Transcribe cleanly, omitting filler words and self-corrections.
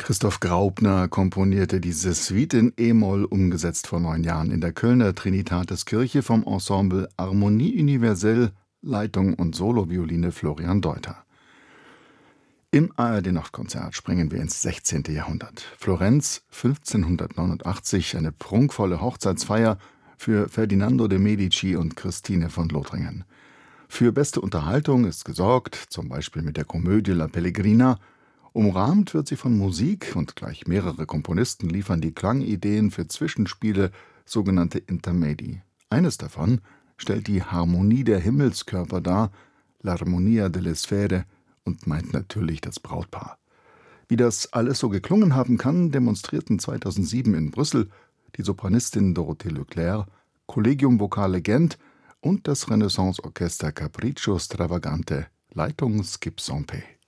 Christoph Graupner komponierte diese Suite in e-Moll, umgesetzt vor 9 Jahren in der Kölner Trinitatiskirche vom Ensemble Harmonie Universelle, Leitung und Solovioline Florian Deuter. Im ARD-Nachtkonzert springen wir ins 16. Jahrhundert. Florenz, 1589, eine prunkvolle Hochzeitsfeier für Ferdinando de' Medici und Christine von Lothringen. Für beste Unterhaltung ist gesorgt, zum Beispiel mit der Komödie La Pellegrina. Umrahmt wird sie von Musik und gleich mehrere Komponisten liefern die Klangideen für Zwischenspiele, sogenannte Intermedi. Eines davon stellt die Harmonie der Himmelskörper dar, l'Armonia delle Sfere, und meint natürlich das Brautpaar. Wie das alles so geklungen haben kann, demonstrierten 2007 in Brüssel die Sopranistin Dorothée Leclerc, Collegium Vocale Gent und das Renaissance-Orchester Capriccio Stravagante, Leitung Skip Sampé.